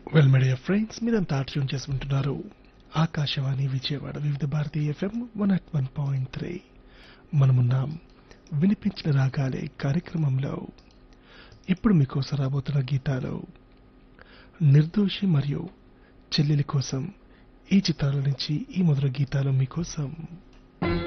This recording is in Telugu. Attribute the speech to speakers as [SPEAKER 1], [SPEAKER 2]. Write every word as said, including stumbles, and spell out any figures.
[SPEAKER 1] వెల్ మీడియా ఫ్రెండ్స్ మీరంతా ట్యూన్ చేసుకుంటున్నారు ఆకాశవాణి విజయవాడ వివిధ Bharati FM one at one point three. మనమున్నాం వినిపించిన రాగాలే కార్యక్రమంలో. ఇప్పుడు మీకోసం రాబోతున్న గీతాలు నిర్దోషి మరియు చెల్లెలి కోసం ఈ చిత్రాల నుంచి ఈ మొదటి గీతాలు మీకోసం.